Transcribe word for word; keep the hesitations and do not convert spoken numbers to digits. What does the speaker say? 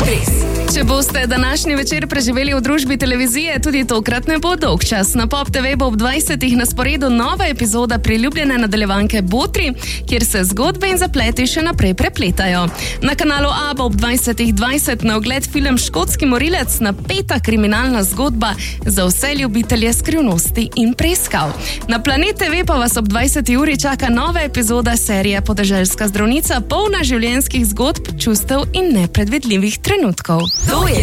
Impres. Če boste današnji večer preživeli v družbi televizije, tudi tokrat ne bo dolg čas. Na Pop te ve bo ob dvajsetih na sporedu nova epizoda priljubljene nadaljevanke Botri, kjer se zgodbe in zapleti še naprej prepletajo. Na kanalu A bo ob dvajsetih dvajset na ogled film Škotski morilec, napeta kriminalna zgodba za vse ljubitelje skrivnosti in preiskav. Na Planet te ve pa vas ob dvajseti uri čaka nova epizoda serije Podeželska zdravnica, polna življenjskih zgodb, čustev in nepredvidljivih trenutkov. To je